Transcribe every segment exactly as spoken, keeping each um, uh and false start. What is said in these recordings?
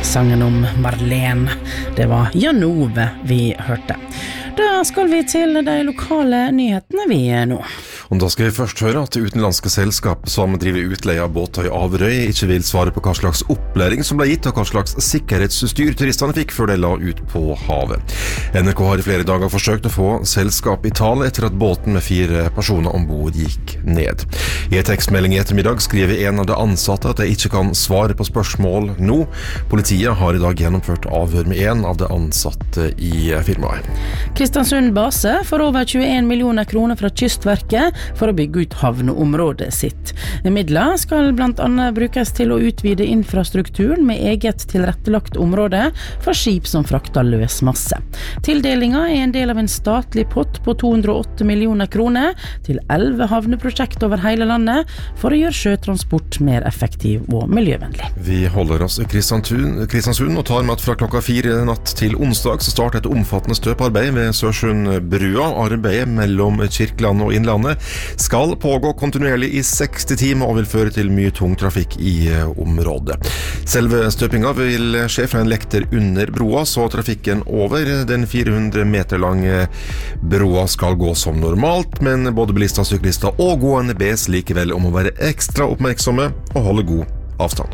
sangen om Marlene. Det var Janove vi hørte. Da skal vi til de lokale nyhetene vi er nå. Og da skal vi først høre at det utenlandske selskap som driver utleie av båter i Averøy ikke vil svare på hva slags opplæring som ble gitt og hva slags sikkerhetsstyr turistene fikk før de la ut på havet. N R K har i flere dager forsøkt å få selskap i tale etter at båten med fire personer ombord gikk ned. I en tekstmelding i ettermiddag skriver en av de ansatte at de ikke kan svare på spørsmål nå. Politiet har i dag gjennomført avhør med en av de ansatte i firmaet. Kristiansund base får over tjueen millioner kroner fra Kystverket for å bygge ut havneområdet sitt. Midler skal blant annet brukes til å utvide infrastrukturen med eget tilrettelagt område for skip som frakter løs masse. Tildelingen er en del av en statlig pott på to hundre og åtte millioner kroner til elleve havneprosjekt over hele landet for å gjøre sjøtransport mer effektiv og miljøvennlig. Vi holder oss i Kristiansund, Kristiansund og tar med at fra klokka fire natt til onsdag så starter et omfattende støparbeid ved Sørsundbrua. Arbeidet mellom Kirkeland og Innlandet skal pågå kontinuerlig i seksti timer og vil føre til mye tung trafikk i området. Selve støpinga vil skje fra en lekter under broa, så trafikken over den fire hundre meter lange broa skal gå som normalt, men både bilister, syklister og gående bes likevel om å være ekstra oppmerksomme og holde god avstand.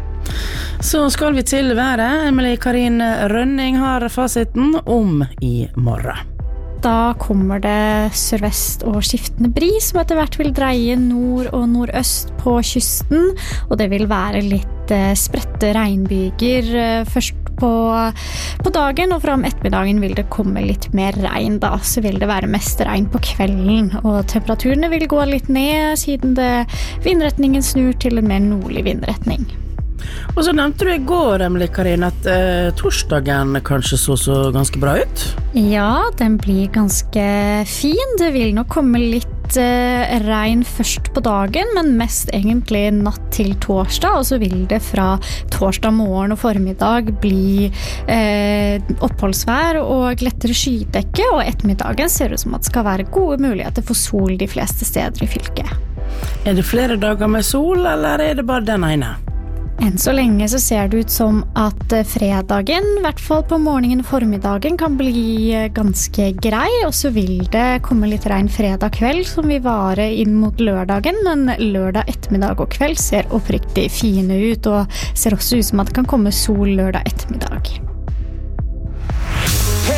Så skal vi til været. Emilie Karin Rønning har fasiten om i morgen. Da kommer det sørvest og skiftende bris som etter hvert vil dreie nord og nordøst på kysten, og det vil være litt eh, spredte regnbyger eh, først på, på dagen, og fram ettermiddagen vil det komme litt mer regn da, så vil det være mest regn på kvelden, og temperaturene vil gå litt ned siden det vindretningen snur til en mer nordlig vindretning. Og så nevnte du i går, Emilie Karin, at eh, torsdagen kanskje så så ganske bra ut? Ja, den blir ganske fin. Det vil nok komme litt eh, regn først på dagen, men mest egentlig natt til torsdag, og så vil det fra torsdag morgen og formiddag bli eh, oppholdsvær og lettere skydekke, og ettermiddagen ser det ut som at det skal være gode muligheter for sol de fleste steder i fylket. Er det flere dager med sol, eller er det bare den ene? Enn så lenge så ser det ut som at fredagen, i hvert fall på morgenen og formiddagen, kan bli ganske grei, og så vil det komme litt regn fredag kveld som vil vare inn mot lørdagen, men lørdag ettermiddag og kveld ser oppriktig fine ut, og ser også ut som at det kan komme sol lørdag ettermiddag.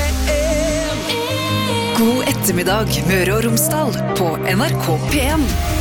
God ettermiddag, Møre og Romsdal på N R K P en.